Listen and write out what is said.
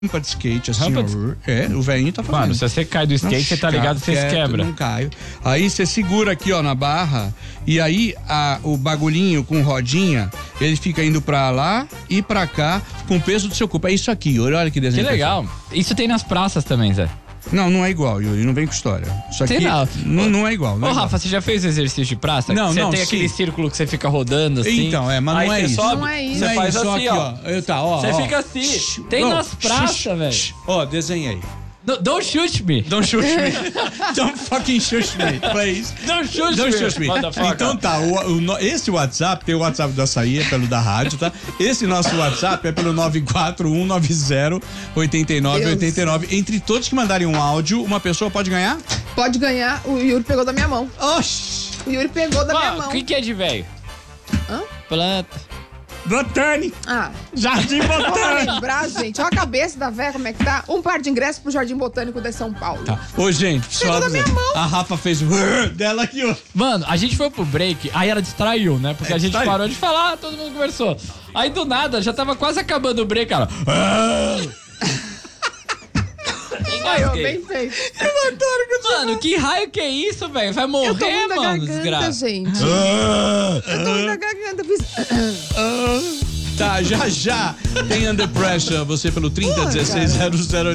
rampa de skate, assim, o velhinho tá fazendo. Mano, se você cai do skate, você tá ligado que você se quebra. Não caio. Aí você segura aqui, ó, na barra, e aí o bagulhinho com rodinha, ele fica indo pra lá e pra cá com o peso do seu corpo. É isso aqui, olha que desenho. Que legal. Isso tem nas praças também, Zé. Não é igual, Yuri, não vem com história. Isso aqui não é igual. Ô, Rafa, você já fez exercício de praça? Não, você tem aquele círculo que você fica rodando assim. Então, mas não é isso. Sobe, não é isso. Você faz Só assim, aqui, ó. Você ó. fica assim. Tem nas praças, velho. Ó, desenhei. Don't shoot me. Don't shoot me. Don't fucking shoot me, please. Don't shoot me. Então tá, esse WhatsApp, tem o WhatsApp do Açaí, é pelo da rádio, tá? Esse nosso WhatsApp é pelo 941908989. Entre todos que mandarem um áudio, uma pessoa pode ganhar? Pode ganhar, o Yuri pegou da minha mão. Oxi! O Yuri pegou da minha mão. O que é de velho? Hã? Planta. Botânico. Jardim Vamos Botânico. lembrar, gente. Olha a cabeça da véia, como é que tá. Um par de ingressos pro Jardim Botânico de São Paulo. Tá. Ô, gente, só da minha mão. a Rafa fez o dela aqui, ó. Mano, a gente foi pro break, aí ela distraiu, né? Porque a gente parou de falar, todo mundo conversou. Aí do nada, já tava quase acabando o break, ela... Bem feito. Eu adoro que Mano, que raio que é isso, velho? Vai Eu tô morrer, ruim da mano, garganta, desgraça. gente. Eu tô ruim da garganta. Tá, já tem Under Pressure, você pelo 301600